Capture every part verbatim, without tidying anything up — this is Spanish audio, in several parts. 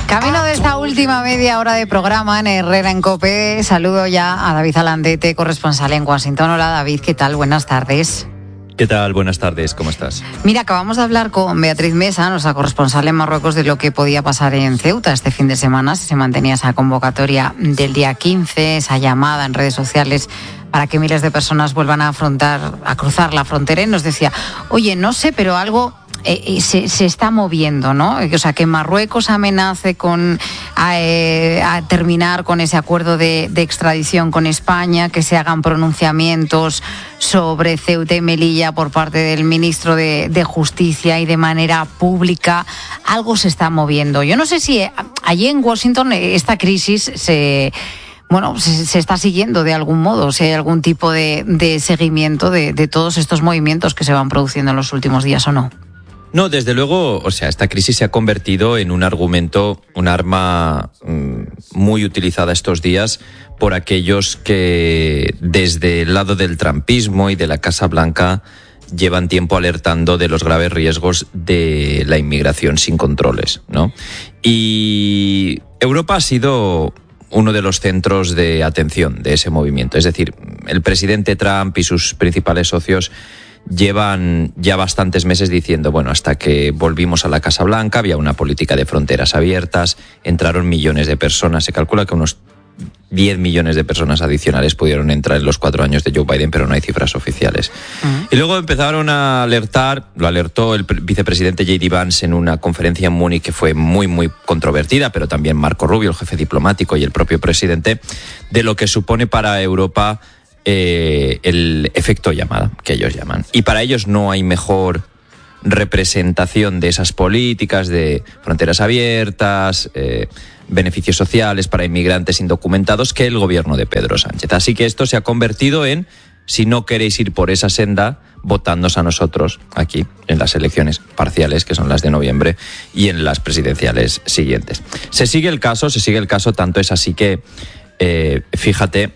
Camino de esta última media hora de programa en Herrera en COPE, saludo ya a David Alandete, corresponsal en Washington. Hola David, ¿qué tal? Buenas tardes. ¿Qué tal? Buenas tardes, ¿cómo estás? Mira, acabamos de hablar con Beatriz Mesa, nuestra corresponsal en Marruecos, de lo que podía pasar en Ceuta este fin de semana, si se mantenía esa convocatoria del día quince, esa llamada en redes sociales para que miles de personas vuelvan a afrontar, a cruzar la frontera. Y nos decía, oye, no sé, pero algo eh, se, se está moviendo, ¿no? O sea, que Marruecos amenace con a, eh, a terminar con ese acuerdo de, de extradición con España, que se hagan pronunciamientos sobre Ceuta y Melilla por parte del ministro de, de Justicia y de manera pública. Algo se está moviendo. Yo no sé si allí en Washington esta crisis se... Bueno, se, se está siguiendo de algún modo, si hay algún tipo de, de seguimiento de, de todos estos movimientos que se van produciendo en los últimos días o no. No, desde luego, o sea, esta crisis se ha convertido en un argumento, un arma mmm, muy utilizada estos días por aquellos que desde el lado del trumpismo y de la Casa Blanca llevan tiempo alertando de los graves riesgos de la inmigración sin controles, ¿no? Y Europa ha sido uno de los centros de atención de ese movimiento. Es decir, el presidente Trump y sus principales socios llevan ya bastantes meses diciendo, bueno, hasta que volvimos a la Casa Blanca había una política de fronteras abiertas, entraron millones de personas, se calcula que unos diez millones de personas adicionales pudieron entrar en los cuatro años de Joe Biden, pero no hay cifras oficiales. Uh-huh. Y luego empezaron a alertar, lo alertó el vicepresidente J D Vance en una conferencia en Múnich que fue muy, muy controvertida, pero también Marco Rubio, el jefe diplomático, y el propio presidente, de lo que supone para Europa eh, el efecto llamada, que ellos llaman. Y para ellos no hay mejor representación de esas políticas de fronteras abiertas, eh, beneficios sociales para inmigrantes indocumentados que el gobierno de Pedro Sánchez. Así que esto se ha convertido en, si no queréis ir por esa senda, votadnos a nosotros aquí en las elecciones parciales, que son las de noviembre, y en las presidenciales siguientes. Se sigue el caso, se sigue el caso, tanto es así que, eh, fíjate,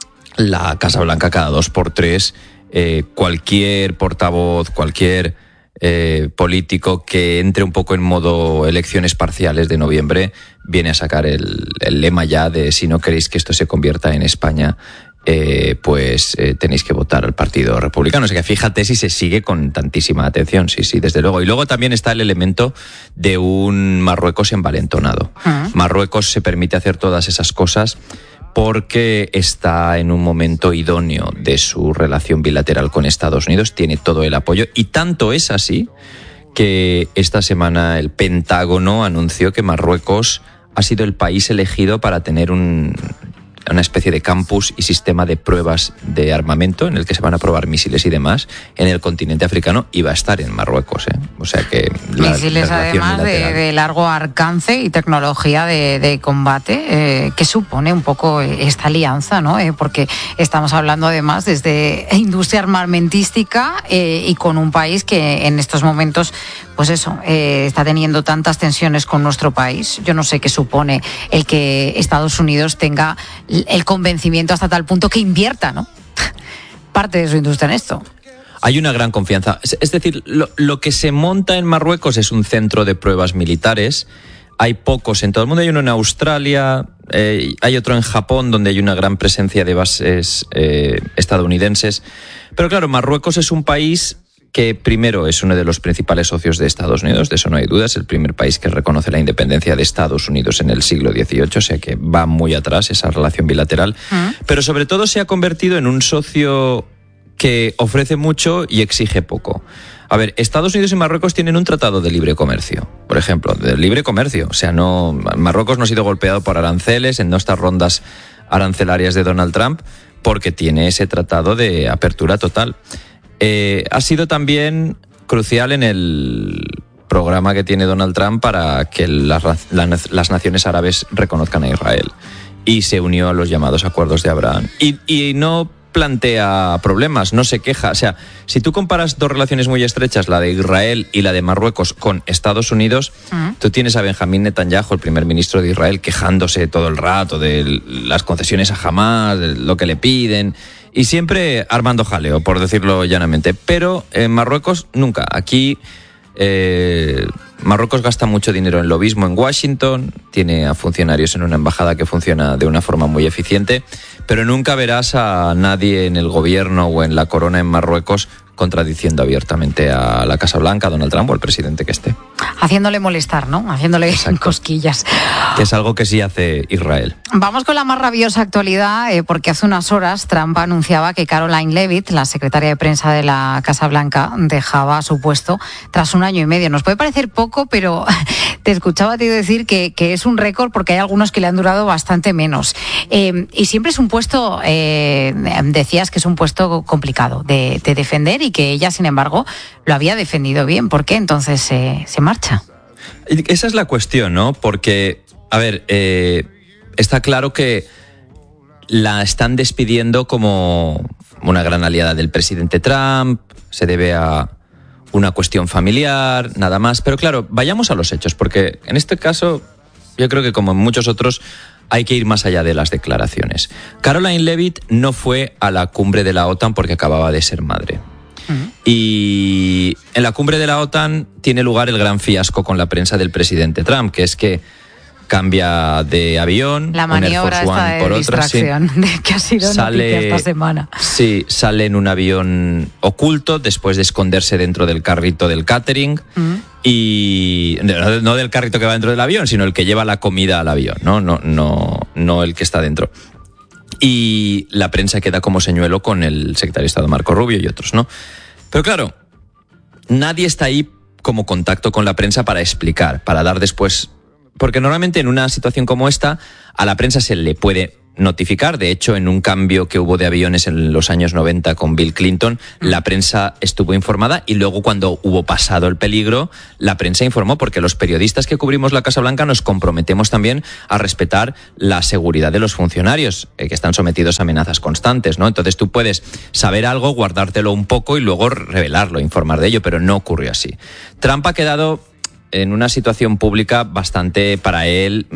la Casa Blanca cada dos por tres, eh, cualquier portavoz, cualquier Eh, político que entre un poco en modo elecciones parciales de noviembre viene a sacar el, el lema ya de si no queréis que esto se convierta en España, eh, pues eh, tenéis que votar al Partido Republicano. O sea que fíjate si se sigue con tantísima atención, sí, sí, desde luego. Y luego también está el elemento de un Marruecos envalentonado. Uh-huh. Marruecos se permite hacer todas esas cosas porque está en un momento idóneo de su relación bilateral con Estados Unidos, tiene todo el apoyo, y tanto es así que esta semana el Pentágono anunció que Marruecos ha sido el país elegido para tener un, una especie de campus y sistema de pruebas de armamento en el que se van a probar misiles y demás en el continente africano, y va a estar en Marruecos, ¿eh? O sea que la, misiles la además de, de largo alcance y tecnología de, de combate, eh, ¿qué supone un poco esta alianza, ¿no? Eh, porque estamos hablando además desde industria armamentística eh, y con un país que en estos momentos, pues eso, eh, está teniendo tantas tensiones con nuestro país. Yo no sé qué supone el que Estados Unidos tenga el convencimiento hasta tal punto que invierta, ¿no? parte de su industria en esto. Hay una gran confianza. Es, es decir, lo, lo que se monta en Marruecos es un centro de pruebas militares. Hay pocos en todo el mundo. Hay uno en Australia, eh, hay otro en Japón, donde hay una gran presencia de bases eh, estadounidenses. Pero claro, Marruecos es un país que primero es uno de los principales socios de Estados Unidos, de eso no hay duda, es el primer país que reconoce la independencia de Estados Unidos en el siglo dieciocho, o sea que va muy atrás esa relación bilateral. Uh-huh. Pero sobre todo se ha convertido en un socio que ofrece mucho y exige poco. A ver, Estados Unidos y Marruecos tienen un tratado de libre comercio, por ejemplo, de libre comercio. O sea, no, Marruecos no ha sido golpeado por aranceles en estas rondas arancelarias de Donald Trump porque tiene ese tratado de apertura total. Eh, ha sido también crucial en el programa que tiene Donald Trump para que las, las, las naciones árabes reconozcan a Israel, y se unió a los llamados acuerdos de Abraham. Y, y no plantea problemas, no se queja. O sea, si tú comparas dos relaciones muy estrechas, la de Israel y la de Marruecos con Estados Unidos, uh-huh. tú tienes a Benjamín Netanyahu, el primer ministro de Israel, quejándose todo el rato de las concesiones a Hamás, de lo que le piden, y siempre armando jaleo, por decirlo llanamente. Pero en Marruecos nunca. Aquí eh, Marruecos gasta mucho dinero en lobismo en Washington, tiene a funcionarios en una embajada que funciona de una forma muy eficiente, pero nunca verás a nadie en el gobierno o en la corona en Marruecos contradiciendo abiertamente a la Casa Blanca, a Donald Trump o al presidente que esté. Haciéndole molestar, ¿no? Haciéndole Exacto. cosquillas. Que es algo que sí hace Israel. Vamos con la más rabiosa actualidad, eh, porque hace unas horas Trump anunciaba que Caroline Leavitt, la secretaria de prensa de la Casa Blanca, dejaba su puesto tras un año y medio. Nos puede parecer poco, pero te escuchaba a ti decir que, que es un récord porque hay algunos que le han durado bastante menos. Eh, y siempre es un puesto, eh, decías que es un puesto complicado de, de defender y que ella, sin embargo, lo había defendido bien. ¿Por qué entonces eh, se marcha? Esa es la cuestión, ¿no? Porque, a ver, eh, está claro que la están despidiendo como una gran aliada del presidente Trump, se debe a una cuestión familiar, nada más. Pero claro, vayamos a los hechos, porque en este caso, yo creo que como en muchos otros, hay que ir más allá de las declaraciones. Caroline Leavitt no fue a la cumbre de la OTAN porque acababa de ser madre. Uh-huh. Y en la cumbre de la OTAN tiene lugar el gran fiasco con la prensa del presidente Trump, que es que cambia de avión, la maniobra un Air Force One de por distracción, otra, sí. de que ha sido sale, noticia esta semana. Sí, sale en un avión oculto después de esconderse dentro del carrito del catering. Uh-huh. Y no, no del carrito que va dentro del avión, sino el que lleva la comida al avión, ¿no? No, no, no el que está dentro. Y la prensa queda como señuelo con el secretario de Estado Marco Rubio y otros, ¿no? Pero claro, nadie está ahí como contacto con la prensa para explicar, para dar después... Porque normalmente en una situación como esta, a la prensa se le puede notificar. De hecho, en un cambio que hubo de aviones en los años noventa con Bill Clinton, la prensa estuvo informada y luego cuando hubo pasado el peligro, la prensa informó, porque los periodistas que cubrimos la Casa Blanca nos comprometemos también a respetar la seguridad de los funcionarios, eh, que están sometidos a amenazas constantes, ¿no? Entonces tú puedes saber algo, guardártelo un poco y luego revelarlo, informar de ello, pero no ocurrió así. Trump ha quedado en una situación pública bastante, para él,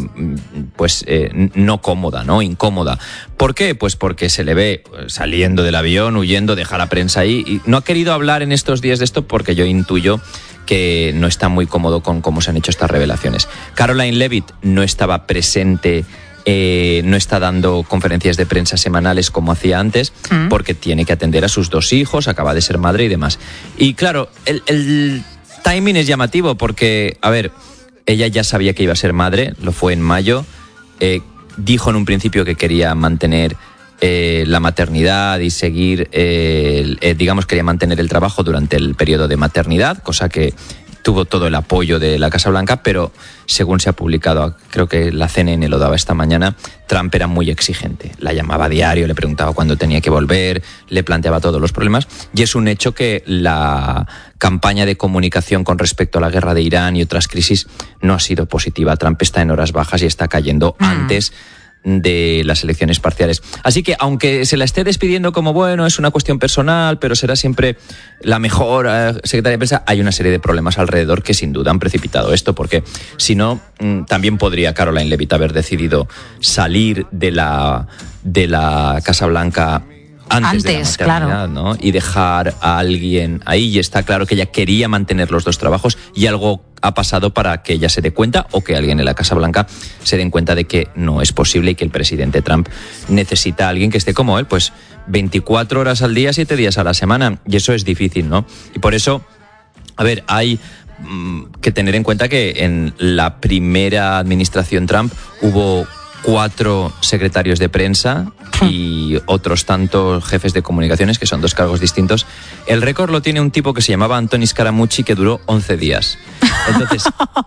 pues eh, no cómoda, ¿no? Incómoda. ¿Por qué? Pues porque se le ve saliendo del avión, huyendo, deja a la prensa ahí, y no ha querido hablar en estos días de esto porque yo intuyo que no está muy cómodo con cómo se han hecho estas revelaciones. Caroline Leavitt no estaba presente, eh, no está dando conferencias de prensa semanales como hacía antes, mm. porque tiene que atender a sus dos hijos, acaba de ser madre y demás. Y claro, el... el timing es llamativo porque, a ver, ella ya sabía que iba a ser madre, lo fue en mayo, eh, dijo en un principio que quería mantener eh, la maternidad y seguir, eh, eh, digamos, quería mantener el trabajo durante el periodo de maternidad, cosa que tuvo todo el apoyo de la Casa Blanca, pero según se ha publicado, creo que la C N N lo daba esta mañana, Trump era muy exigente. La llamaba a diario, le preguntaba cuándo tenía que volver, le planteaba todos los problemas, y es un hecho que la campaña de comunicación con respecto a la guerra de Irán y otras crisis no ha sido positiva. Trump está en horas bajas y está cayendo mm. antes de las elecciones parciales. Así que, aunque se la esté despidiendo como, bueno, es una cuestión personal, pero será siempre la mejor eh, secretaria de prensa, hay una serie de problemas alrededor que sin duda han precipitado esto, porque si no, mmm, también podría Caroline Leavitt haber decidido salir de la, de la Casa Blanca antes, antes de la maternidad, claro, ¿no? Y dejar a alguien ahí, y está claro que ella quería mantener los dos trabajos, y algo ha pasado para que ella se dé cuenta, o que alguien en la Casa Blanca se den cuenta de que no es posible y que el presidente Trump necesita a alguien que esté como él, pues veinticuatro horas al día, siete días a la semana, y eso es difícil, ¿no? Y por eso, a ver, hay mmm, que tener en cuenta que en la primera administración Trump hubo cuatro secretarios de prensa y otros tantos jefes de comunicaciones, que son dos cargos distintos. El récord lo tiene un tipo que se llamaba Anthony Scaramucci, que duró once días. Entonces,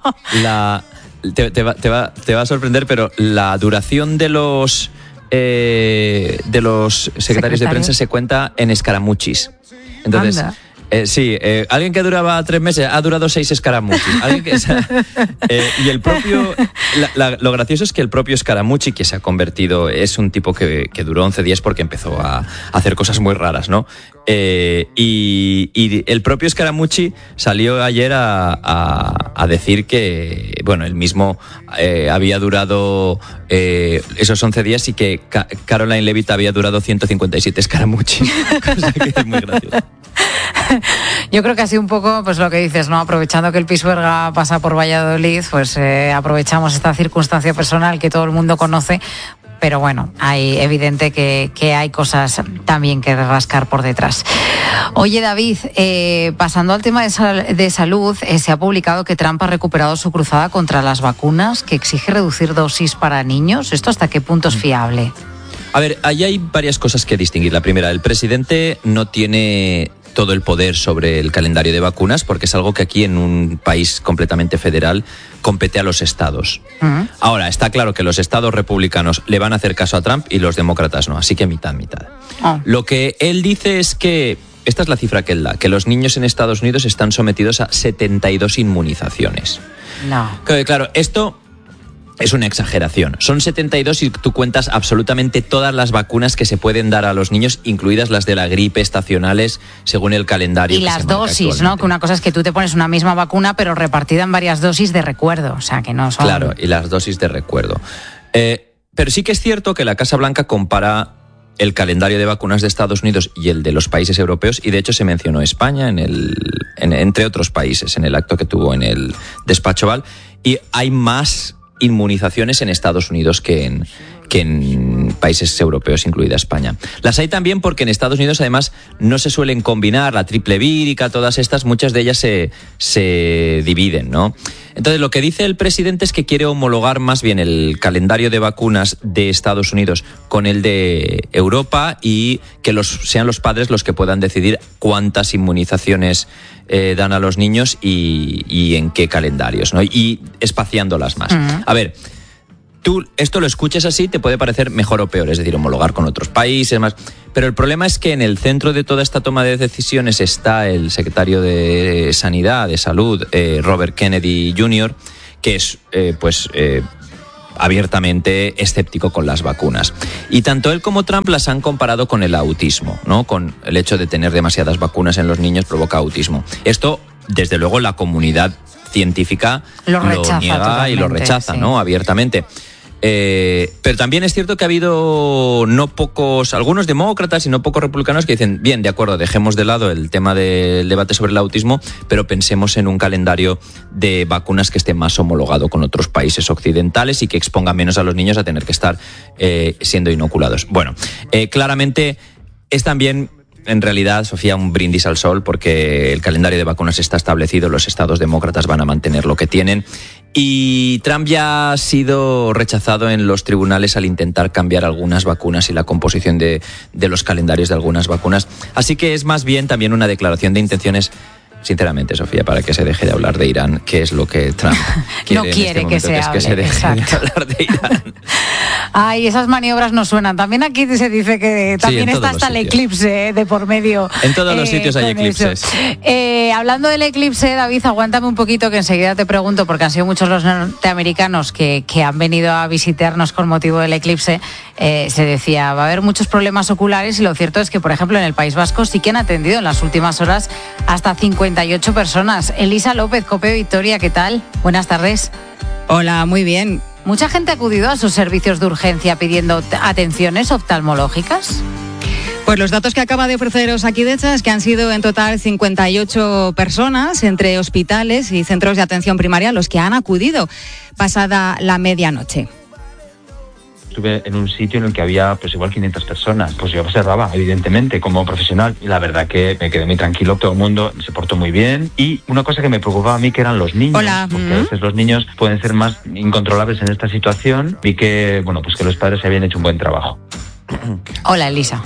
la, te, te, va, te, va, te va a sorprender, pero la duración de los, eh, de los secretarios de prensa se cuenta en escaramuchis. Entonces... Anda. Eh, sí, eh, alguien que duraba tres meses ha durado seis escaramuchis. Alguien que, o sea, eh, y el propio, la, la, lo gracioso es que el propio Scaramucci, que se ha convertido, es un tipo que, que duró once días porque empezó a, a hacer cosas muy raras, ¿no? Eh, y, y el propio Scaramucci salió ayer a, a, a decir que, bueno, él mismo eh, había durado eh, esos once días y que Ca- Caroline Leavitt había durado ciento cincuenta y siete Scaramucci, cosa que es muy graciosa. Yo creo que así un poco, pues lo que dices, ¿no? Aprovechando que el Pisuerga pasa por Valladolid, pues eh, aprovechamos esta circunstancia personal que todo el mundo conoce. Pero bueno, hay evidente que, que hay cosas también que rascar por detrás. Oye, David, eh, pasando al tema de, sal, de salud, eh, se ha publicado que Trump ha recuperado su cruzada contra las vacunas, que exige reducir dosis para niños. ¿Esto hasta qué punto es fiable? A ver, ahí hay varias cosas que distinguir. La primera, el presidente no tiene todo el poder sobre el calendario de vacunas porque es algo que aquí en un país completamente federal compete a los estados. Uh-huh. Ahora, está claro que los estados republicanos le van a hacer caso a Trump y los demócratas no, así que mitad, mitad. Oh. Lo que él dice es que, esta es la cifra que él da, que los niños en Estados Unidos están sometidos a setenta y dos inmunizaciones. No. Claro, claro, esto es una exageración. Son setenta y dos y tú cuentas absolutamente todas las vacunas que se pueden dar a los niños, incluidas las de la gripe estacionales, según el calendario. Y que las se marca dosis, ¿no? Que una cosa es que tú te pones una misma vacuna, pero repartida en varias dosis de recuerdo. O sea, que no son... Claro, y las dosis de recuerdo. Eh, pero sí que es cierto que la Casa Blanca compara el calendario de vacunas de Estados Unidos y el de los países europeos, y de hecho se mencionó España, en el, en, entre otros países, en el acto que tuvo en el despacho Oval, y hay más inmunizaciones en Estados Unidos que en, que en países europeos, incluida España. Las hay también porque en Estados Unidos además no se suelen combinar, la triple vírica, todas estas, muchas de ellas se, se dividen, ¿no? Entonces lo que dice el presidente es que quiere homologar más bien el calendario de vacunas de Estados Unidos con el de Europa y que los, sean los padres los que puedan decidir cuántas inmunizaciones eh, dan a los niños y, y en qué calendarios, ¿no? Y espaciándolas más. Uh-huh. A ver, tú esto lo escuchas así, te puede parecer mejor o peor, es decir, homologar con otros países, más. Pero el problema es que en el centro de toda esta toma de decisiones está el secretario de Sanidad, de Salud, eh, Robert Kennedy junior, que es, eh, pues, eh, abiertamente escéptico con las vacunas. Y tanto él como Trump las han comparado con el autismo, ¿no? Con el hecho de tener demasiadas vacunas en los niños provoca autismo. Esto, desde luego, la comunidad científica lo, rechaza lo niega y lo rechaza, sí. ¿no? Abiertamente. Eh, pero también es cierto que ha habido no pocos, algunos demócratas y no pocos republicanos que dicen, bien, de acuerdo, dejemos de lado el tema del debate sobre el autismo, pero pensemos en un calendario de vacunas que esté más homologado con otros países occidentales y que exponga menos a los niños a tener que estar eh, siendo inoculados. Bueno, eh, claramente es también, en realidad, Sofía, un brindis al sol porque el calendario de vacunas está establecido, los estados demócratas van a mantener lo que tienen y Trump ya ha sido rechazado en los tribunales al intentar cambiar algunas vacunas y la composición de, de los calendarios de algunas vacunas. Así que es más bien también una declaración de intenciones. Sinceramente, Sofía, para que se deje de hablar de Irán, que es lo que Trump quiere no quiere en este que se que es hable, que se deje exacto. de hablar de Irán. Ay, esas maniobras no suenan. También aquí se dice que también sí, está hasta el eclipse eh, de por medio. En todos los eh, sitios hay eclipses. Eh, hablando del eclipse, David, aguántame un poquito que enseguida te pregunto, porque han sido muchos los norteamericanos que, que han venido a visitarnos con motivo del eclipse. Eh, se decía, va a haber muchos problemas oculares y lo cierto es que, por ejemplo, en el País Vasco sí que han atendido en las últimas horas hasta cincuenta y ocho personas. Elisa López, COPE Victoria, ¿qué tal? Buenas tardes. Hola, muy bien. ¿Mucha gente ha acudido a sus servicios de urgencia pidiendo atenciones oftalmológicas? Pues los datos que acaba de ofrecer Osakidetza es que han sido en total cincuenta y ocho personas entre hospitales y centros de atención primaria los que han acudido pasada la medianoche. Estuve en un sitio en el que había pues igual quinientas personas, pues yo observaba evidentemente como profesional y la verdad que me quedé muy tranquilo, todo el mundo se portó muy bien y una cosa que me preocupaba a mí que eran los niños. Hola. Porque a veces los niños pueden ser más incontrolables en esta situación, vi que bueno pues que los padres habían hecho un buen trabajo. Hola, Elisa.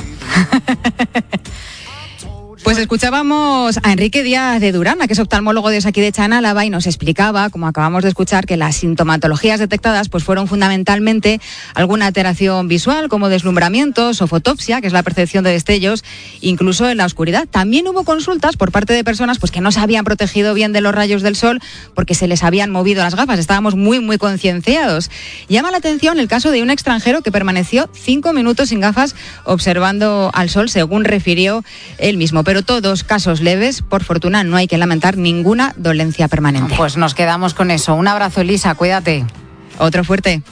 Pues escuchábamos a Enrique Díaz de Durana, que es oftalmólogo de Osakidetza en Álava, y nos explicaba, como acabamos de escuchar, que las sintomatologías detectadas pues fueron fundamentalmente alguna alteración visual, como deslumbramiento, sofotopsia, que es la percepción de destellos, incluso en la oscuridad. También hubo consultas por parte de personas pues que no se habían protegido bien de los rayos del sol porque se les habían movido las gafas. Estábamos muy, muy concienciados. Llama la atención el caso de un extranjero que permaneció cinco minutos sin gafas observando al sol, según refirió él mismo. Pero todos casos leves, por fortuna no hay que lamentar ninguna dolencia permanente. Pues nos quedamos con eso. Un abrazo, Elisa, cuídate. Otro fuerte.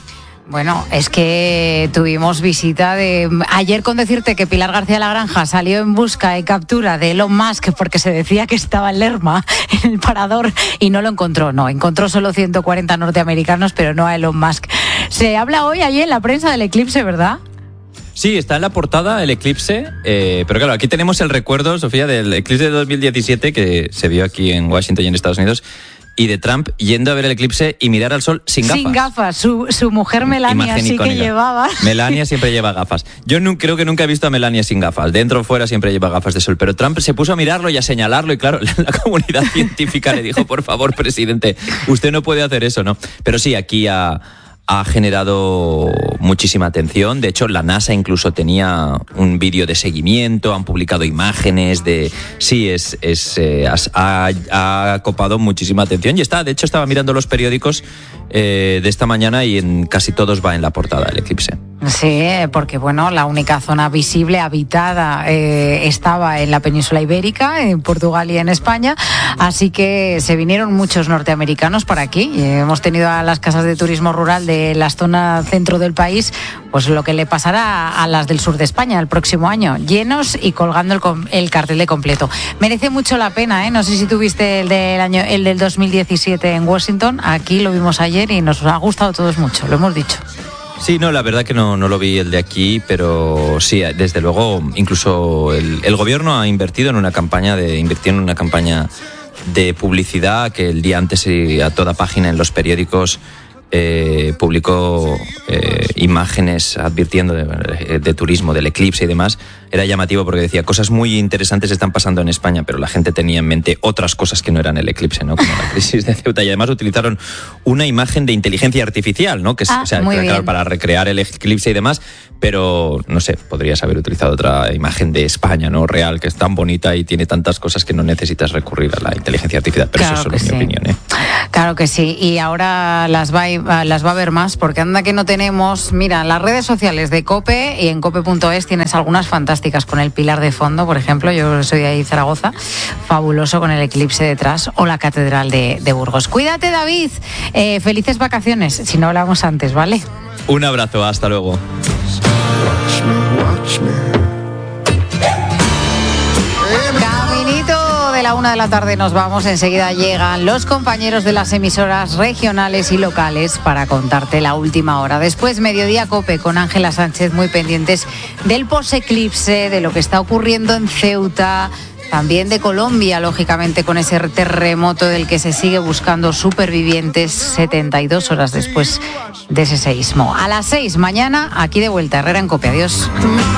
Bueno, es que tuvimos visita de... Ayer con decirte que Pilar García Lagranja salió en busca y captura de Elon Musk porque se decía que estaba en Lerma, en el parador, y no lo encontró. No, encontró solo ciento cuarenta norteamericanos, pero no a Elon Musk. Se habla hoy allí en la prensa del eclipse, ¿verdad? Sí, está en la portada el eclipse, eh, pero claro, aquí tenemos el recuerdo, Sofía, del eclipse de dos mil diecisiete que se vio aquí en Washington y en Estados Unidos, y de Trump yendo a ver el eclipse y mirar al sol sin gafas. Sin gafas, su, su mujer Melania Imagen sí icónica. que llevaba. Melania siempre lleva gafas. Yo no, creo que nunca he visto a Melania sin gafas. Dentro o fuera siempre lleva gafas de sol. Pero Trump se puso a mirarlo y a señalarlo y claro, la comunidad científica le dijo, por favor, presidente, usted no puede hacer eso, ¿no? Pero sí, aquí ha... ha generado muchísima atención. De hecho, la NASA incluso tenía un vídeo de seguimiento, han publicado imágenes de... Sí, es, es, eh, ha, ha copado muchísima atención y está, de hecho, estaba mirando los periódicos eh, de esta mañana y en casi todos va en la portada el eclipse. Sí, porque bueno, la única zona visible, habitada, eh, estaba en la península ibérica, en Portugal y en España, así que se vinieron muchos norteamericanos para aquí. Eh, hemos tenido a las casas de turismo rural de la zona centro del país, pues lo que le pasará a las del sur de España el próximo año, llenos y colgando el, el cartel de completo. Merece mucho la pena, ¿eh? No sé si tuviste el del año, el del dos mil diecisiete en Washington, aquí lo vimos ayer y nos ha gustado a todos mucho, lo hemos dicho. Sí, no, la verdad que no, no lo vi el de aquí, pero sí, desde luego, incluso el, el gobierno ha invertido en una campaña de invirtió en una campaña de publicidad que el día antes a toda página en los periódicos eh, publicó eh, imágenes advirtiendo de, de turismo, del eclipse y demás. Era llamativo porque decía, cosas muy interesantes están pasando en España, pero la gente tenía en mente otras cosas que no eran el eclipse, ¿no? Como la crisis de Ceuta. Y además utilizaron una imagen de inteligencia artificial, ¿no? Que es, ah, o sea, muy claro, bien. para recrear el eclipse y demás, pero no sé, podrías haber utilizado otra imagen de España, ¿no? Real, que es tan bonita y tiene tantas cosas que no necesitas recurrir a la inteligencia artificial. Pero claro eso es solo sí. mi opinión, ¿eh? Claro que sí, y ahora las va, a, las va a haber más, porque anda que no tenemos, mira, las redes sociales de COPE y en cope punto es tienes algunas fantásticas con el pilar de fondo, por ejemplo, yo soy de ahí Zaragoza, fabuloso con el eclipse detrás, o la catedral de, de Burgos. Cuídate, David, eh, felices vacaciones, si no hablamos antes, ¿vale? Un abrazo, hasta luego. Caminito de la una de la tarde nos vamos, enseguida llegan los compañeros de las emisoras regionales y locales para contarte la última hora. Después, Mediodía Cope con Ángela Sánchez, muy pendientes del post-eclipse, de lo que está ocurriendo en Ceuta, también de Colombia, lógicamente, con ese terremoto del que se sigue buscando supervivientes setenta y dos horas después de ese seísmo. A las seis, mañana, aquí de vuelta, Herrera en Cope. Adiós.